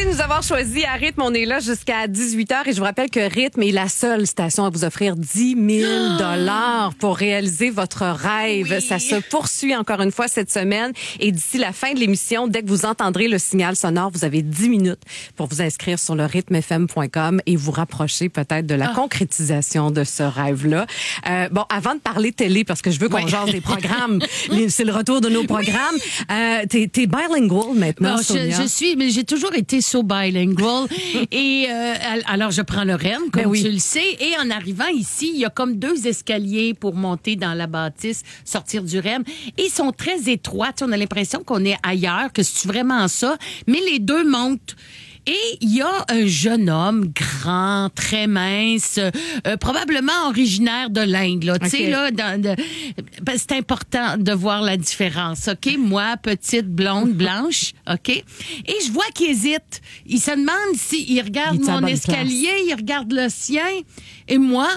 de nous avoir choisi à Rythme. On est là jusqu'à 18h et je vous rappelle que Rythme est la seule station à vous offrir 10 000 $ pour réaliser votre rêve. Oui. Ça se poursuit encore une fois cette semaine et d'ici la fin de l'émission, dès que vous entendrez le signal sonore, vous avez 10 minutes pour vous inscrire sur le rythmefm.com et vous rapprocher peut-être de la concrétisation de ce rêve-là. Bon, avant de parler télé, parce que je veux qu'on jase des programmes, c'est le retour de nos programmes. T'es bilingual maintenant, Sonia. Je suis, mais j'ai toujours été so bilingual. Et alors, je prends le REM, comme tu le sais. Et en arrivant ici, il y a comme 2 escaliers pour monter dans la bâtisse, sortir du REM. Et ils sont très étroits. On a l'impression qu'on est ailleurs, que c'est vraiment ça. Mais les 2 montent. Et il y a un jeune homme grand, très mince, probablement originaire de l'Inde, là. Tu sais, là, c'est important de voir la différence, OK? Moi, petite, blonde, blanche, OK? Et je vois qu'il hésite. Il se demande s'il regarde mon escalier, il regarde le sien. Et moi...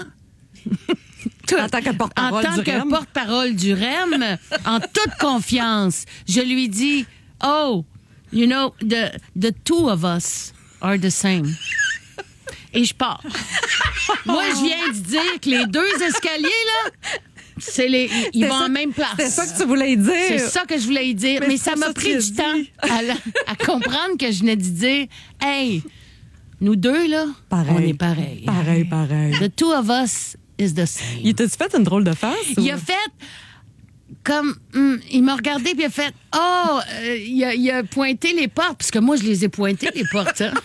En tant que porte-parole du REM, en toute confiance, je lui dis, « Oh, you know, the two of us are the same. » Et je pars. Moi, je viens de dire que les 2 escaliers, là, ils vont en même place. C'est ça que tu voulais dire. C'est ça que je voulais dire. Mais ça m'a pris du temps à comprendre que je venais de dire, hey, nous 2, là, on est pareils. Pareil. The two of us is the same. Il t'a-tu fait une drôle de face? Il a fait... Comme, il m'a regardé puis il a fait, il a pointé les portes, parce que moi, je les ai pointées, les portes. Hein.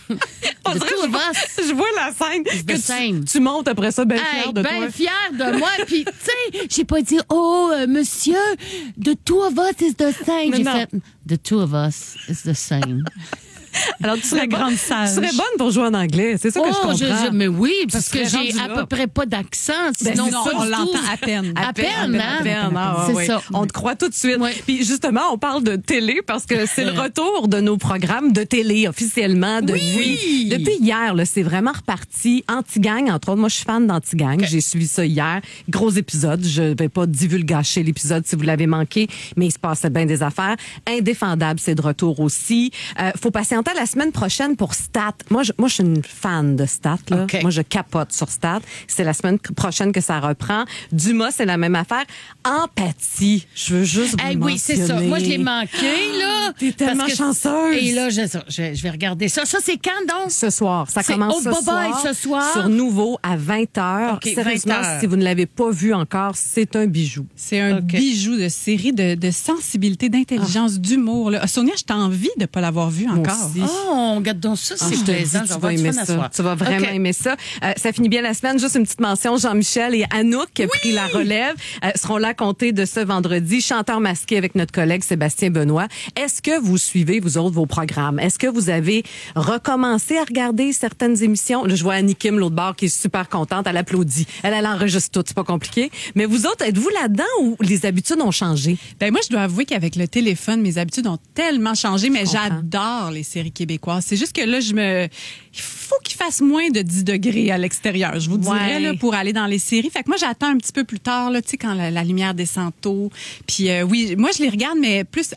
Je vois la scène que tu montes après ça bien fière de toi. Bien fière de moi. Puis, tu sais, j'ai pas dit, monsieur, the two of us is the same. J'ai fait, the two of us is the same. Alors, tu serais grande sage. Tu serais bonne pour jouer en anglais. C'est ça que je comprends. Mais oui, parce que j'ai à peu près pas d'accent. Sinon, on l'entend à peine. À peine. C'est ça. On te croit tout de suite. Ouais. Puis justement, on parle de télé parce que c'est le retour de nos programmes de télé officiellement. Depuis hier, là, c'est vraiment reparti. Anti-Gang, entre autres. Moi, je suis fan d'Anti-Gang. Okay. J'ai suivi ça hier. Gros épisode. Je vais pas divulgacher l'épisode si vous l'avez manqué, mais il se passait bien des affaires. Indéfendable, c'est de retour aussi. Faut patienter la semaine prochaine pour Stat. Moi, je suis une fan de Stat. Là. Okay. Moi, je capote sur Stat. C'est la semaine prochaine que ça reprend. Dumas, c'est la même affaire. Empathie. Je veux juste vous oui, c'est ça. Moi, je l'ai manqué, là. T'es tellement chanceuse. Et là, je vais regarder ça. Ça, c'est quand, donc? Ce soir. Ça commence ce soir. Sur Nouveau, à 20h. Okay, sérieusement, 20h. Si vous ne l'avez pas vu encore, c'est un bijou. C'est un bijou de série, de sensibilité, d'intelligence, d'humour. Là. Sonia, je t'envie de ne pas l'avoir vu encore. Oh, regarde donc ça, c'est plaisant. Tu vas aimer ça. Tu vas vraiment aimer ça. Ça finit bien la semaine. Juste une petite mention, Jean-Michel et Anouk, qui a pris la relève, seront là à compter de ce vendredi. Chanteur masqué avec notre collègue Sébastien Benoît. Est-ce que vous suivez, vous autres, vos programmes? Est-ce que vous avez recommencé à regarder certaines émissions? Là, je vois Annie Kim, l'autre bord, qui est super contente. Elle applaudit. Elle enregistre tout. C'est pas compliqué. Mais vous autres, êtes-vous là-dedans ou les habitudes ont changé? Ben moi, je dois avouer qu'avec le téléphone, mes habitudes ont tellement changé, mais j'adore les séries québécoises. C'est juste que là, il faut qu'il fasse moins de 10 degrés à l'extérieur, je vous dirais, là, pour aller dans les séries. Fait que moi, j'attends un petit peu plus tard, là, tu sais, quand la lumière descend tôt. Puis oui, moi, je les regarde, mais plus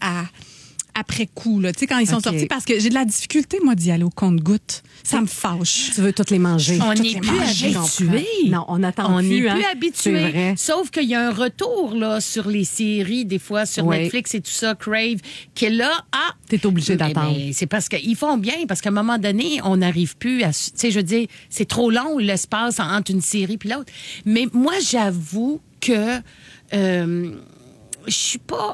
après coup, là, tu sais, quand ils sont sortis, parce que j'ai de la difficulté, moi, d'y aller au compte-gouttes. Ça me fâche. Tu veux toutes les manger. On n'est plus habitué. Non, on attend on plus. On n'est plus habitué. Sauf qu'il y a un retour, là, sur les séries, des fois, sur Netflix et tout ça, Crave, qui est là. T'es obligé d'attendre. C'est parce qu'ils font bien, parce qu'à un moment donné, on n'arrive plus à, tu sais, je veux dire, c'est trop long, l'espace entre une série puis l'autre. Mais moi, j'avoue que, je suis pas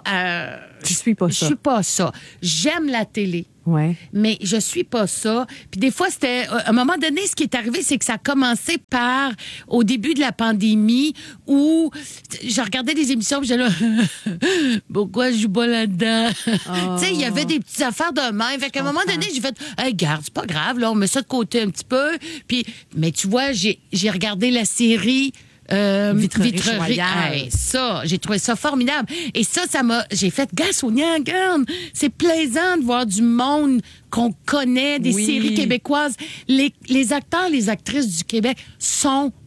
ça. J'aime la télé. Ouais. Mais je suis pas ça. Puis des fois, c'était... À un moment donné, ce qui est arrivé, c'est que ça a commencé par... Au début de la pandémie, où je regardais des émissions, puis j'étais là... Pourquoi je joue pas là-dedans? Tu sais, il y avait des petites affaires de même. Fait qu'à un moment donné, j'ai fait... Hey, garde, c'est pas grave, là, on met ça de côté un petit peu. Puis... Mais tu vois, j'ai regardé la série... Vitrerie. Hey, ça, j'ai trouvé ça formidable. Et ça j'ai fait, Sonia, regarde, c'est plaisant de voir du monde qu'on connaît, des séries québécoises. Les acteurs, les actrices du Québec sont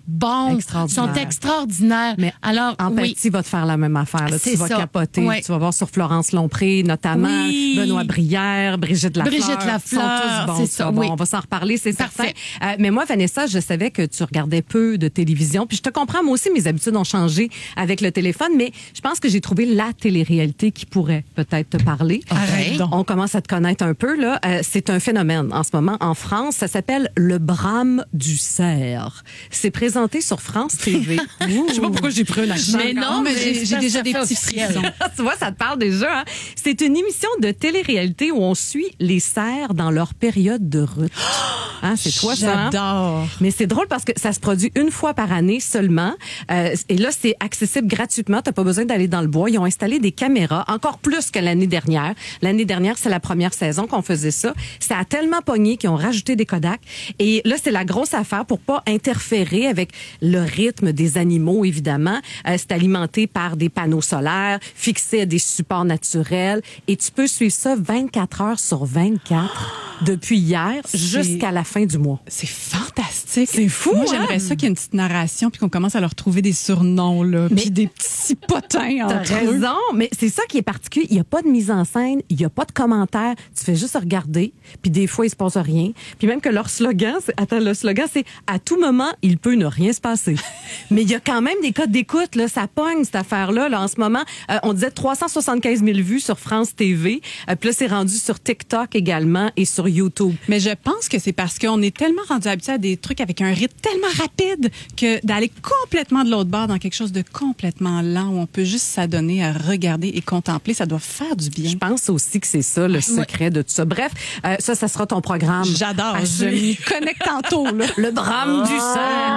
bons, sont extraordinaires. Mais alors, Empathie va te faire la même affaire. Là. Tu vas capoter. Ouais. Tu vas voir sur Florence Lompré, notamment Benoît Brière, Brigitte Lafleur. Sont tous bons. C'est ça. Bon, on va s'en reparler, c'est certain. Mais moi, Vanessa, je savais que tu regardais peu de télévision. Puis je te comprends, moi aussi, mes habitudes ont changé avec le téléphone, mais je pense que j'ai trouvé la télé-réalité qui pourrait peut-être te parler. Okay. On commence à te connaître un peu, là. C'est un phénomène en ce moment en France. Ça s'appelle le brame du cerf. C'est présenté sur France TV. Je sais pas pourquoi j'ai pris un accent. Mais non, mais j'ai déjà des petits frissons. Tu vois, ça te parle déjà. Hein? C'est une émission de télé-réalité où on suit les cerfs dans leur période de rut. Hein, c'est toi, ça. J'adore. Mais c'est drôle parce que ça se produit une fois par année seulement. Et là, c'est accessible gratuitement. T'as pas besoin d'aller dans le bois. Ils ont installé des caméras, encore plus que l'année dernière. L'année dernière, c'est la première saison qu'on faisait ça. Ça a tellement pogné qu'ils ont rajouté des Kodak. Et là, c'est la grosse affaire pour pas interférer avec le rythme des animaux, évidemment. C'est alimenté par des panneaux solaires, fixés à des supports naturels. Et tu peux suivre ça 24 heures sur 24 depuis hier jusqu'à la fin du mois. C'est fantastique. C'est fou, Moi, j'aimerais ça qu'il y ait une petite narration puis qu'on commence à leur trouver des surnoms, là. Puis des petits potins entre eux. T'as raison, mais c'est ça qui est particulier. Il n'y a pas de mise en scène, il n'y a pas de commentaires. Tu fais juste regarder, puis des fois, il se passe rien. Puis même que leur slogan, le slogan, c'est « À tout moment, il peut ne rien se passer ». Mais il y a quand même des codes d'écoute, là. Ça pogne, cette affaire-là, là, en ce moment. On disait 375 000 vues sur France TV. Puis là, c'est rendu sur TikTok également et sur YouTube. Mais je pense que c'est parce qu'on est tellement rendu habitué à des trucs avec un rythme tellement rapide que d'aller complètement de l'autre bord dans quelque chose de complètement lent où on peut juste s'adonner à regarder et contempler, ça doit faire du bien. Je pense aussi que c'est ça le secret de tout ça. Bref, ça sera ton programme. J'adore. Je m'y connecte tantôt. Là. Le brame du cerf.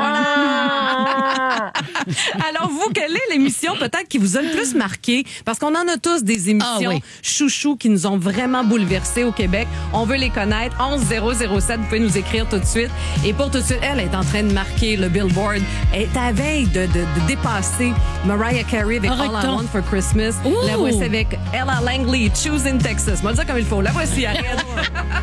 Voilà. Alors vous, quelle est l'émission peut-être qui vous a le plus marqué? Parce qu'on en a tous des émissions chouchous qui nous ont vraiment bouleversés au Québec. On veut les connaître. 11007, vous pouvez nous écrire tout de suite. Et pour tout de suite, elle est en train de marquer le Billboard. Elle est à veille de dépasser Mariah Carey avec All I Want for Christmas. La voici avec Ella Langley, Choosing Texas. Moi, le dire comme il faut. La voici, arrête.